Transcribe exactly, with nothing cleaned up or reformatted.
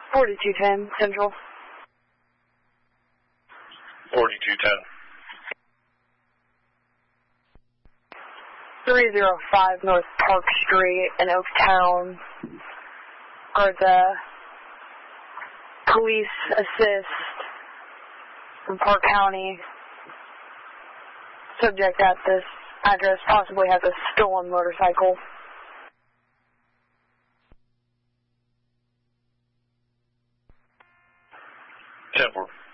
forty-two ten Central. forty-two ten. three oh five North Park Street in Oaktown. Or the police assist from Park County. Subject at this address possibly has a stolen motorcycle. ten four.